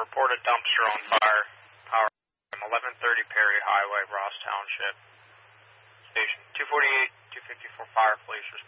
report a dumpster on fire. Power 1130 Perry Highway, Ross Township. Station 248, 254 Fire Police.